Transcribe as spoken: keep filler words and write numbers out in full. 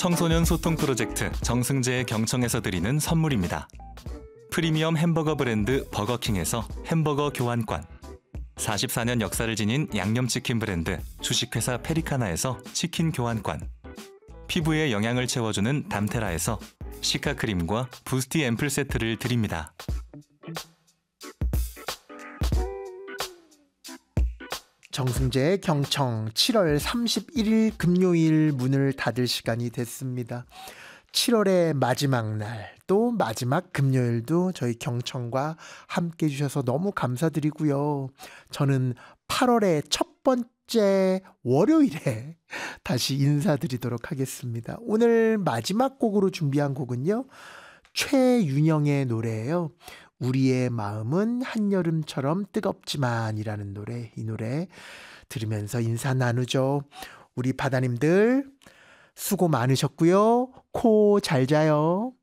청소년 소통 프로젝트 정승재의 경청에서 드리는 선물입니다. 프리미엄 햄버거 브랜드 버거킹에서 햄버거 교환권, 사십사 년 역사를 지닌 양념치킨 브랜드 주식회사 페리카나에서 치킨 교환권, 피부에 영양을 채워주는 담테라에서 시카크림과 부스티 앰플 세트를 드립니다. 정승재의 경청 칠월 삼십일일 금요일 문을 닫을 시간이 됐습니다. 칠월의 마지막 날, 또 마지막 금요일도 저희 경청과 함께 해주셔서 너무 감사드리고요. 저는 팔월의 첫 번째 월요일에 다시 인사드리도록 하겠습니다. 오늘 마지막 곡으로 준비한 곡은요, 최윤영의 노래예요. 우리의 마음은 한여름처럼 뜨겁지만 이라는 노래, 이 노래 들으면서 인사 나누죠. 우리 바다님들 수고 많으셨고요. 코 잘 자요.